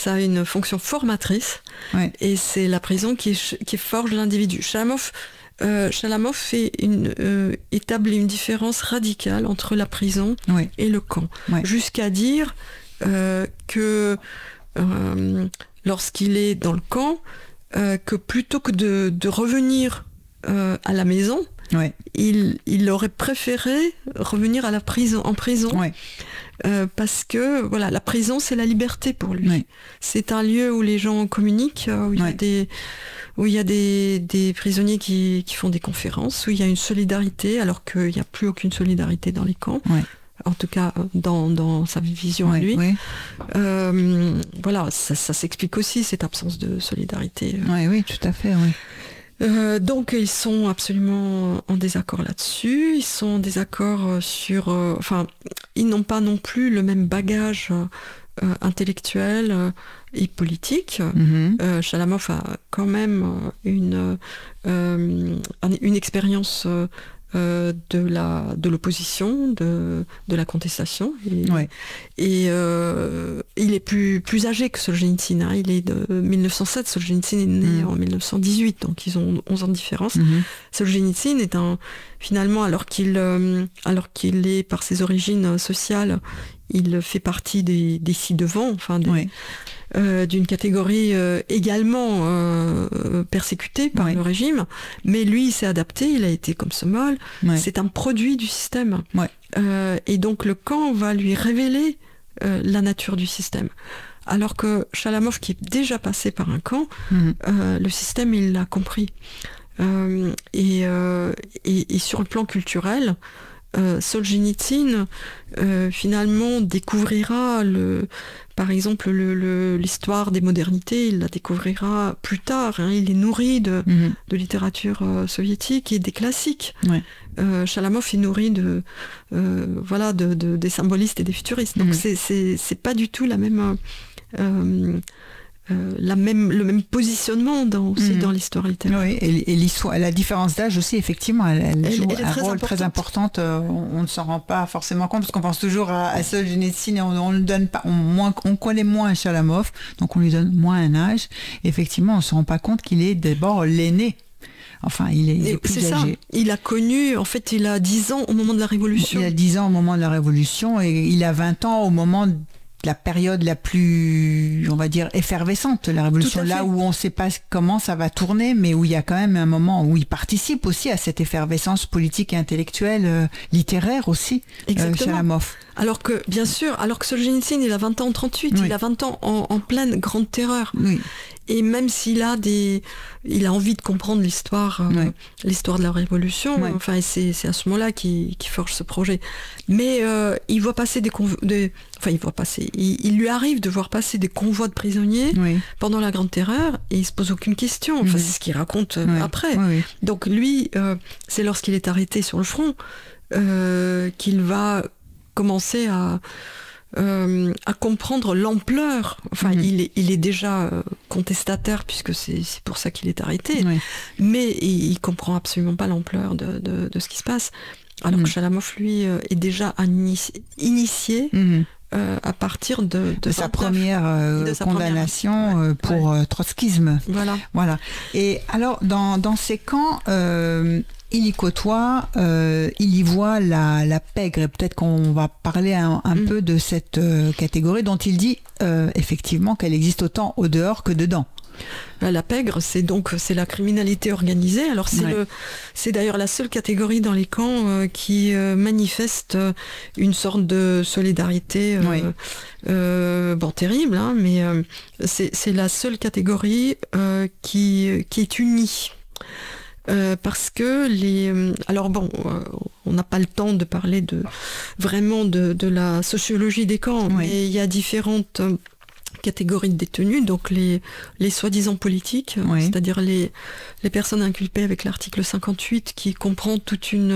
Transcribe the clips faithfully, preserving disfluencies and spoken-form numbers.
ça a une fonction formatrice, ouais. et c'est la prison qui, qui forge l'individu. Chalamov, euh, Chalamov fait une, euh, établit une différence radicale entre la prison ouais. et le camp, ouais. jusqu'à dire euh, que euh, lorsqu'il est dans le camp, euh, que plutôt que de, de revenir euh, à la maison, ouais. il, il aurait préféré revenir à la prison, en prison, ouais. euh, parce que voilà, la prison c'est la liberté pour lui. Ouais. C'est un lieu où les gens communiquent, où il y a ouais. des où il y a des, des prisonniers qui, qui font des conférences, où il y a une solidarité, alors qu'il n'y a plus aucune solidarité dans les camps. Ouais. En tout cas, dans, dans sa vision ouais, à lui. Ouais. Euh, voilà, ça, ça s'explique aussi, cette absence de solidarité. Ouais, oui, tout à fait, oui. Euh, donc ils sont absolument en désaccord là-dessus, ils sont en désaccord sur... Euh, enfin, ils n'ont pas non plus le même bagage euh, intellectuel euh, et politique. Mm-hmm. Euh, Chalamov a quand même une, euh, une expérience euh, euh, de, la, de l'opposition, de, de la contestation. Et, ouais. et euh, il est plus, plus âgé que Solzhenitsyn. Hein. Il est de mille neuf cent sept, Solzhenitsyn est né mmh. en mille neuf cent dix-huit, donc ils ont onze ans de différence. Mmh. Solzhenitsyn est un... Finalement, alors qu'il, euh, alors qu'il est, par ses origines sociales, il fait partie des, des ci-devant, enfin des... Ouais. Euh, d'une catégorie euh, également euh, persécutée par ouais. le régime, mais lui il s'est adapté, il a été comme Somol, ouais. c'est un produit du système. Ouais. Euh, et donc le camp va lui révéler euh, la nature du système. Alors que Chalamov, qui est déjà passé par un camp, mmh. euh, le système il l'a compris. Euh, et, euh, et, et sur le plan culturel, Euh, Solzhenitsyn euh, finalement découvrira le, par exemple le, le, l'histoire des modernités, il la découvrira plus tard, hein, il est nourri de, mmh. de littérature euh, soviétique et des classiques. Ouais. Euh, Chalamov est nourri de, euh, voilà, de, de, des symbolistes et des futuristes, donc mmh. c'est, c'est, c'est pas du tout la même... Euh, Euh, la même, le même positionnement dans, aussi mmh. dans l'histoire littéraire. Oui, et, et l'histoire, la différence d'âge aussi, effectivement, elle, elle, elle joue elle un rôle importante. très important. Euh, on, on ne s'en rend pas forcément compte parce qu'on pense toujours à, à Solzhenitsyn et on, on le donne pas, on, moins, on connaît moins Chalamov, donc on lui donne moins un âge. Et effectivement, on ne se rend pas compte qu'il est d'abord l'aîné. Enfin, il est, il est plus c'est âgé. Ça. Il a connu, en fait, il a dix ans au moment de la Révolution. Il a dix ans au moment de la Révolution et il a vingt ans au moment de la période la plus, on va dire, effervescente, la Révolution, là où on ne sait pas comment ça va tourner, mais où il y a quand même un moment où il participe aussi à cette effervescence politique et intellectuelle, euh, littéraire aussi, euh, Chalamov. Alors que, bien sûr, alors que Solzhenitsyn, il a vingt ans en trente-huit, oui. il a vingt ans en, en pleine grande terreur. Oui. Et même s'il a des, il a envie de comprendre l'histoire, euh, oui. l'histoire de la Révolution. Oui. Enfin, et c'est, c'est à ce moment-là qu'il, qu'il forge ce projet. Mais euh, il voit passer des, convo- des, enfin, il voit passer. Il, il lui arrive de voir passer des convois de prisonniers oui. pendant la Grande Terreur, et il se pose aucune question. Enfin, oui. c'est ce qu'il raconte euh, oui. après. Oui. Donc lui, euh, c'est lorsqu'il est arrêté sur le front euh, qu'il va commencer à Euh, à comprendre l'ampleur. Enfin, mmh. il, est, il est déjà euh, contestataire puisque c'est, c'est pour ça qu'il est arrêté. Oui. Mais il, il comprend absolument pas l'ampleur de, de, de ce qui se passe. Alors mmh. que Chalamov, lui, euh, est déjà inici- initié mmh. euh, à partir de, de, de sa première euh, de sa condamnation première... Euh, pour ouais. euh, trotskisme. Voilà. Voilà. Et alors, dans, dans ces camps, euh, il y côtoie, euh, il y voit la, la pègre, et peut-être qu'on va parler un, un mmh. peu de cette euh, catégorie dont il dit euh, effectivement qu'elle existe autant au dehors que dedans. La pègre, c'est donc c'est la criminalité organisée. Alors c'est ouais. le, c'est d'ailleurs la seule catégorie dans les camps euh, qui euh, manifeste euh, une sorte de solidarité, euh, oui. euh, bon terrible, hein, mais euh, c'est, c'est la seule catégorie euh, qui qui est unie. Euh, parce que les... Alors bon, euh, on n'a pas le temps de parler de, vraiment de, de la sociologie des camps, oui. mais il y a différentes catégories de détenus, donc les, les soi-disant politiques, oui. c'est-à-dire les, les personnes inculpées avec l'article cinquante-huit qui comprend toute une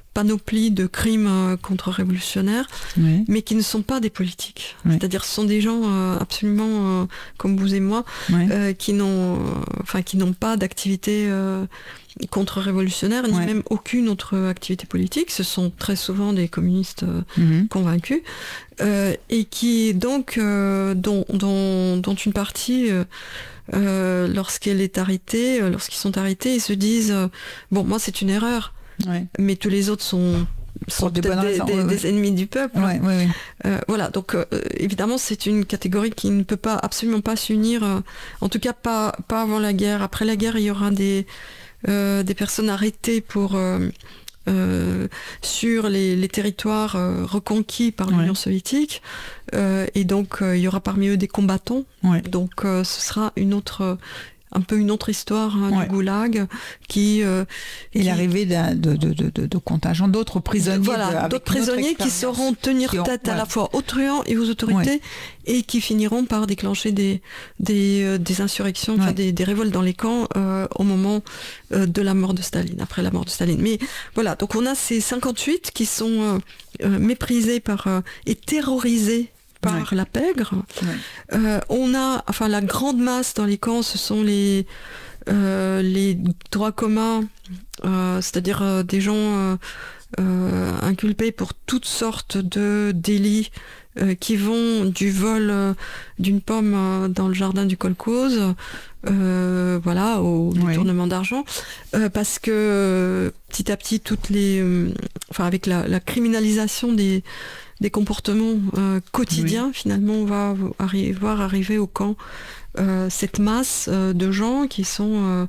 panoplie de crimes euh, contre-révolutionnaires, oui. mais qui ne sont pas des politiques. Oui. C'est-à-dire ce sont des gens euh, absolument euh, comme vous et moi, oui. euh, qui n'ont, euh, enfin, qui n'ont pas d'activité euh, contre-révolutionnaire, ni ouais. même aucune autre activité politique. Ce sont très souvent des communistes euh, mm-hmm. convaincus, euh, et qui donc, euh, dont, dont, dont une partie, euh, euh, lorsqu'elle est arrêtée, euh, lorsqu'ils sont arrêtés, ils se disent euh, bon, moi c'est une erreur, ouais. mais tous les autres sont sont des, peut-être des, des, ouais, des ouais. ennemis du peuple. Ouais, ouais, ouais. Euh, voilà, donc euh, évidemment c'est une catégorie qui ne peut pas absolument pas s'unir, euh, en tout cas pas pas avant la guerre. Après la guerre, il y aura des Euh, des personnes arrêtées pour, euh, euh, sur les, les territoires euh, reconquis par l'Union ouais. soviétique, euh, et donc euh, il y aura parmi eux des combattants, ouais. donc euh, ce sera une autre, un peu une autre histoire hein, ouais. du goulag, qui... Euh, et qui... l'arrivée de, de, de, de, de contingents d'autres prisonniers. Voilà, d'autres prisonniers qui sauront tenir qui ont, tête ouais. à la fois aux truands et aux autorités, ouais. et qui finiront par déclencher des, des, euh, des insurrections, ouais. des, des révoltes dans les camps euh, au moment euh, de la mort de Staline, après la mort de Staline. Mais voilà, donc on a ces cinquante-huit qui sont euh, euh, méprisés par, euh, et terrorisés par ouais. la pègre. Ouais. Euh, on a, enfin la grande masse dans les camps, ce sont les, euh, les droits communs, euh, c'est-à-dire euh, des gens euh, euh, inculpés pour toutes sortes de délits euh, qui vont du vol euh, d'une pomme euh, dans le jardin du kolkhoz, euh, voilà, au ouais. détournement d'argent, euh, parce que euh, petit à petit, toutes les, euh, enfin avec la, la criminalisation des des comportements euh, quotidiens, oui. finalement, on va arri- voir arriver au camp euh, cette masse euh, de gens qui sont, euh,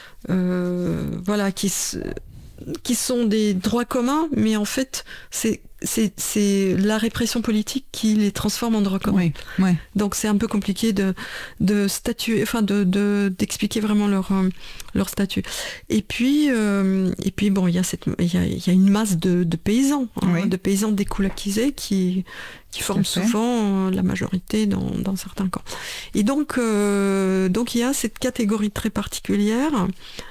euh, voilà, qui, s- qui sont des droits communs, mais en fait, c'est, c'est, c'est la répression politique qui les transforme en droits communs. Oui, oui. Donc c'est un peu compliqué de, de statuer, enfin de, de, d'expliquer vraiment leur, euh, leur statut. Et puis, euh, et puis bon, il y a cette, il y a, il y a une masse de, de paysans, hein, oui. de paysans découlakisés qui, qui forment souvent la majorité dans, dans certains camps. Et donc, euh, donc il y a cette catégorie très particulière.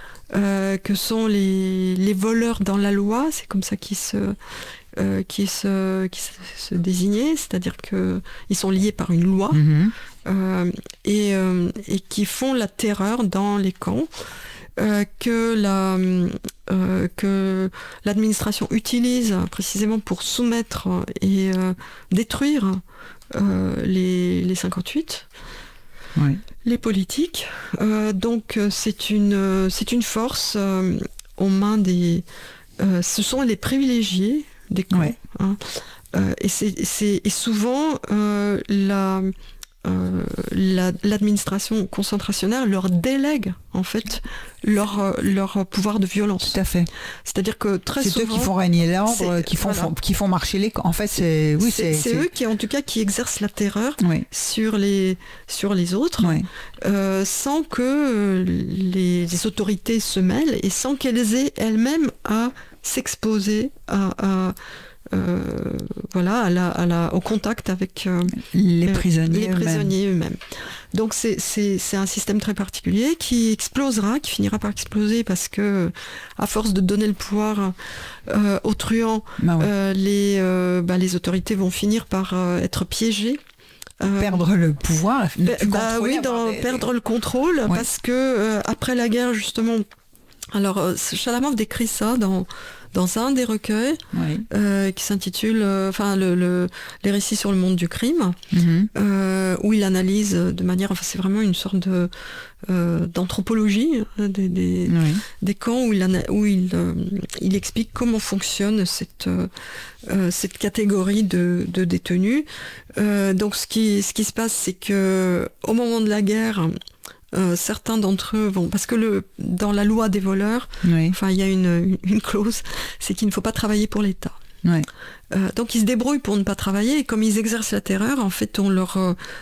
Euh, que sont les, les voleurs dans la loi, c'est comme ça qu'ils se, euh, qu'ils se, qu'ils se, se désignaient, c'est-à-dire qu'ils sont liés par une loi, mmh. euh, et, euh, et qui font la terreur dans les camps, euh, que, la, euh, que l'administration utilise précisément pour soumettre et euh, détruire euh, les, les cinquante-huit. Oui. Les politiques, euh, donc c'est une c'est une force euh, aux mains des, euh, ce sont les privilégiés des camps, ouais. hein, euh, et c'est c'est et souvent euh, la, euh, la l'administration concentrationnaire leur délègue en fait leur leur pouvoir de violence. Tout à fait. C'est-à-dire que très c'est souvent c'est eux qui font régner l'ordre, qui font, voilà. font qui font marcher les camps. En fait, c'est oui, c'est, c'est, c'est eux qui en tout cas qui exercent la terreur oui. sur les sur les autres, oui. euh, sans que les, les autorités se mêlent et sans qu'elles aient elles-mêmes à s'exposer à, à Euh, voilà, à la, à la, au contact avec euh, les prisonniers, les prisonniers eux-mêmes. eux-mêmes. Donc c'est, c'est, c'est un système très particulier qui explosera, qui finira par exploser parce que, à force de donner le pouvoir euh, aux truands, bah ouais. euh, les, euh, bah, les autorités vont finir par euh, être piégées. Euh, perdre le pouvoir, bah, bah oui, dans, des... perdre le contrôle, ouais. parce que euh, après la guerre justement, alors euh, Chalamov décrit ça dans dans un des recueils oui. euh, qui s'intitule enfin euh, le, le, les récits sur le monde du crime, mm-hmm. euh, où il analyse de manière, enfin c'est vraiment une sorte de euh, d'anthropologie des, des, oui. des camps, où il, où il, euh, il explique comment fonctionne cette, euh, cette catégorie de, de détenus. Euh, donc ce qui, ce qui se passe, c'est que au moment de la guerre, Euh, certains d'entre eux vont, parce que le, dans la loi des voleurs, oui. enfin il y a une, une clause, c'est qu'il ne faut pas travailler pour l'État. Oui. Euh, donc ils se débrouillent pour ne pas travailler, et comme ils exercent la terreur, en fait, on leur,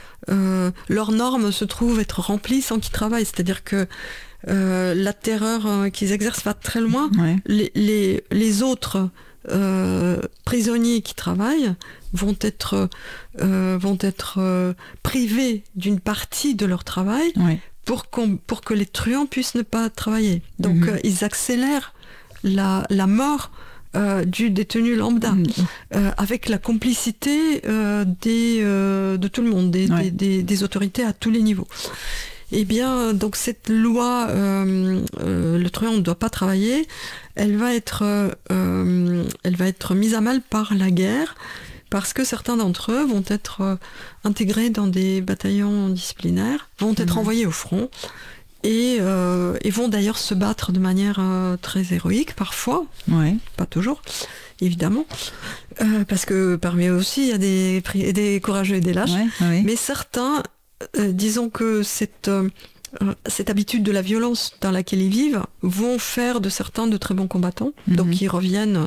euh, leurs normes se trouvent être remplies sans qu'ils travaillent. C'est-à-dire que euh, la terreur euh, qu'ils exercent va très loin. Oui. Les, les, les autres euh, prisonniers qui travaillent vont être, euh, vont être euh, privés d'une partie de leur travail. Oui. Pour, qu'on, pour que les truands puissent ne pas travailler. Donc mmh. euh, ils accélèrent la, la mort euh, du détenu lambda, mmh. euh, avec la complicité euh, des, euh, de tout le monde, des, ouais. des, des, des autorités à tous les niveaux. Eh bien, donc cette loi, euh, euh, le truand ne doit pas travailler, elle va être, euh, elle va être mise à mal par la guerre, parce que certains d'entre eux vont être euh, intégrés dans des bataillons disciplinaires, vont être mmh. envoyés au front, et, euh, et vont d'ailleurs se battre de manière euh, très héroïque parfois, ouais. pas toujours, évidemment, euh, parce que parmi eux aussi il y a des, des courageux et des lâches, ouais, ouais. mais certains, euh, disons que cette, euh, cette habitude de la violence dans laquelle ils vivent vont faire de certains de très bons combattants, mmh. donc ils reviennent,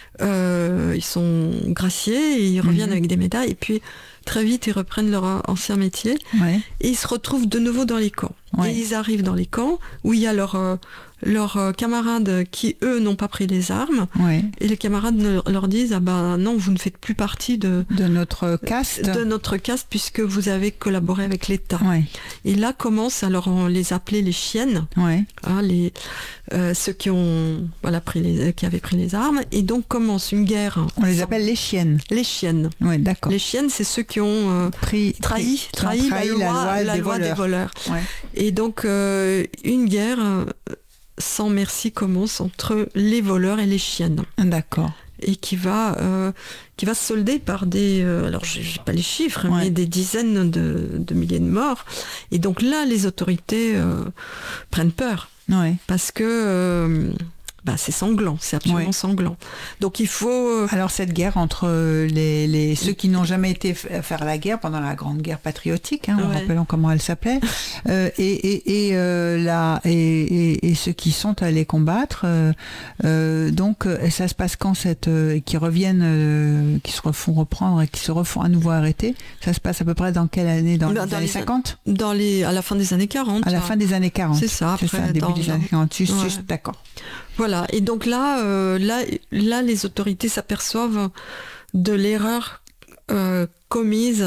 euh, ils sont graciés, et ils reviennent mmh. avec des médailles, et puis très vite ils reprennent leur ancien métier, ouais. et ils se retrouvent de nouveau dans les camps. Ouais. Et ils arrivent dans les camps où il y a leurs euh, leurs camarades qui, eux, n'ont pas pris les armes. Ouais. Et les camarades ne, leur disent « Ah ben non, vous ne faites plus partie de, de notre caste, de notre caste puisque vous avez collaboré avec l'État. Ouais. » Et là commence, alors on les appelait les chiennes, ouais. hein, les, euh, ceux qui, ont, voilà, pris les, qui avaient pris les armes. Et donc commence une guerre. On les appelle les chiennes. Les chiennes. Ouais, d'accord. Les chiennes, c'est ceux qui ont euh, pris, trahi, trahi, trahi, trahi la loi, la loi, la des, loi voleurs. des voleurs. Ouais. Et donc, euh, une guerre euh, sans merci commence entre les voleurs et les chiennes. D'accord. Et qui va, euh, qui va se solder par des... Euh, alors, je n'ai pas les chiffres, ouais. mais des dizaines de, de milliers de morts. Et donc là, les autorités euh, prennent peur. Ouais. Parce que... Euh, bah, c'est sanglant, c'est absolument ouais. sanglant. Donc il faut... Euh... Alors cette guerre entre les, les, ceux qui n'ont jamais été f- faire la guerre pendant la Grande Guerre patriotique, hein, ouais. en rappelant comment elle s'appelait, euh, et, et, et, euh, la, et, et, et ceux qui sont allés combattre, euh, euh, donc et ça se passe quand cette... Euh, qui reviennent, euh, qui se refont reprendre et qui se refont à nouveau arrêter, ça se passe à peu près dans quelle année? Dans, dans les années cinquante? Dans les, à la fin des années quarante. À la hein. fin des années quarante. C'est ça, après. C'est ça, début dans, des années quarante, juste, ouais. juste, d'accord. Voilà, et donc là, euh, là, là, les autorités s'aperçoivent de l'erreur euh, commise,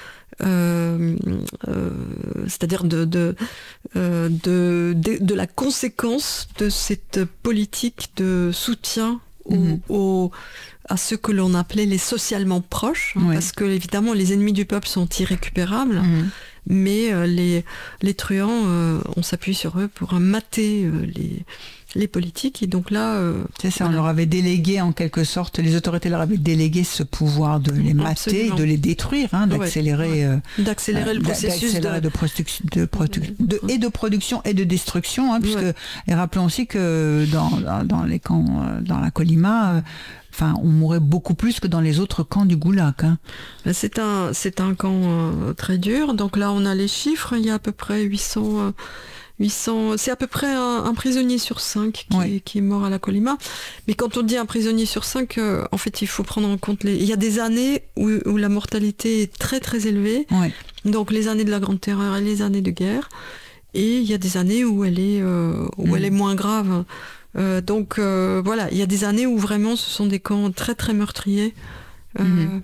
euh, euh, c'est-à-dire de, de, euh, de, de, de la conséquence de cette politique de soutien mmh. au, au, à ceux que l'on appelait les socialement proches, hein, ouais. parce que évidemment les ennemis du peuple sont irrécupérables. Mmh. Mais euh, les, les truands, euh, on s'appuie sur eux pour mater euh, les, les politiques. Et donc là... Euh, c'est ça, voilà. on leur avait délégué en quelque sorte, les autorités leur avaient délégué ce pouvoir de les mater, Absolument. de les détruire, hein, d'accélérer, ouais. euh, d'accélérer le processus d'accélérer de, de, produc- de, produ- de et de production et de destruction, hein, puisque, ouais. et rappelons aussi que dans, dans, dans les camps, dans la Colima, euh, enfin, on mourait beaucoup plus que dans les autres camps du Goulag. Hein. C'est un, c'est un camp euh, très dur. Donc là, on a les chiffres. Il y a à peu près huit cents... Euh, huit cents c'est à peu près un, un prisonnier sur cinq qui, oui. qui est mort à la Colima. Mais quand on dit un prisonnier sur cinq, euh, en fait, il faut prendre en compte... Les... Il y a des années où, où la mortalité est très, très élevée. Oui. Donc les années de la Grande Terreur et les années de guerre. Et il y a des années où elle est, euh, où mmh. elle est moins grave. Euh, donc euh, voilà, il y a des années où vraiment ce sont des camps très très meurtriers. Euh, mmh.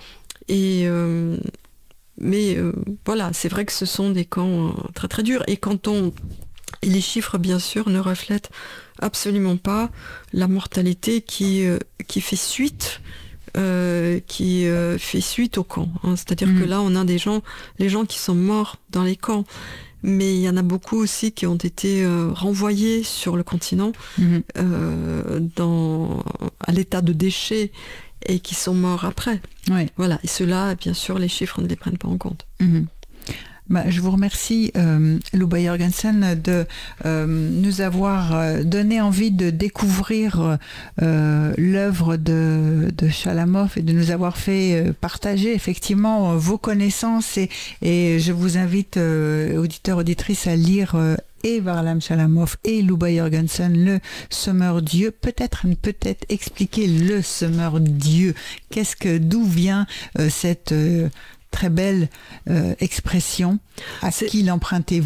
Et euh, mais euh, voilà, c'est vrai que ce sont des camps euh, très très durs. Et quand on, et les chiffres bien sûr ne reflètent absolument pas la mortalité qui euh, qui fait suite. Euh, qui euh, fait suite au camp. Hein. C'est-à-dire mmh. que là, on a des gens, les gens qui sont morts dans les camps. Mais il y en a beaucoup aussi qui ont été euh, renvoyés sur le continent mmh. euh, dans, à l'état de déchets et qui sont morts après. Oui. Voilà. Et ceux-là, bien sûr, les chiffres ne les prennent pas en compte. Mmh. Bah, je vous remercie, euh, Luba Jørgensen, de euh, nous avoir donné envie de découvrir euh, l'œuvre de, de Chalamov et de nous avoir fait partager effectivement vos connaissances. Et, et je vous invite, euh, auditeurs, auditrices, à lire euh, et Varlam Chalamov et Luba Jørgensen, le semeur Dieu. Peut-être, peut-être expliquer le semeur Dieu. Qu'est-ce que, d'où vient euh, cette... Euh, très belle euh, expression. À c'est, qui l'empruntez-vous?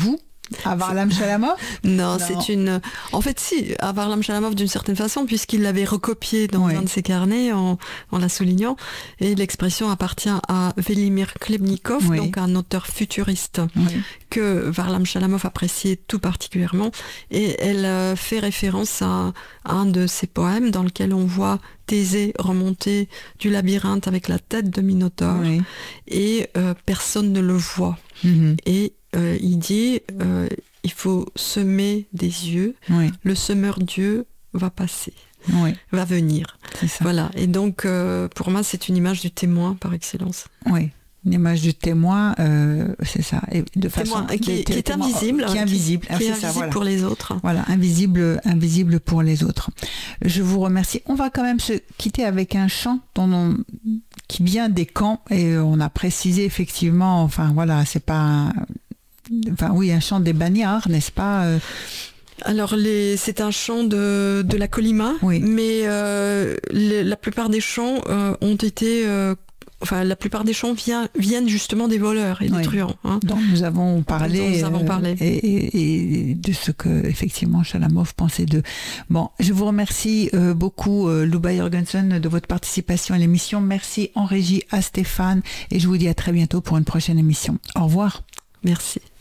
À Varlam Chalamov ? non, non, c'est une... En fait, si, à Varlam Chalamov d'une certaine façon, puisqu'il l'avait recopié dans oui. un de ses carnets en, en la soulignant. Et l'expression appartient à Velimir Khlebnikov, oui. donc un auteur futuriste oui. que Varlam Chalamov appréciait tout particulièrement. Et elle fait référence à un de ses poèmes dans lequel on voit Thésée remonter du labyrinthe avec la tête de Minotaure oui. et euh, personne ne le voit. Mm-hmm. Et euh, il dit euh, il faut semer des yeux, oui. le semeur Dieu va passer, oui. va venir. Voilà. Et donc euh, pour moi c'est une image du témoin par excellence. Oui. Une image du témoin, euh, c'est ça, et de témoin, façon qui, qui est invisible, qui est invisible, qui, qui est invisible ça, voilà. pour les autres. Voilà, invisible, invisible pour les autres. Je vous remercie. On va quand même se quitter avec un chant dont on, qui vient des camps et on a précisé effectivement. Enfin voilà, c'est pas, un, enfin oui, un chant des bagnards, n'est-ce pas? euh, Alors, les, c'est un chant de, de la Colima, oui. mais euh, les, la plupart des chants euh, ont été... Euh, Enfin, la plupart des chants vient, viennent justement des voleurs et des oui. truands. Hein. Donc nous avons parlé, nous avons parlé. Euh, et, et, et de ce que effectivement Chalamov pensait d'eux. Bon, je vous remercie euh, beaucoup, euh, Luba Jørgensen, de votre participation à l'émission. Merci en régie à Stéphane et je vous dis à très bientôt pour une prochaine émission. Au revoir. Merci.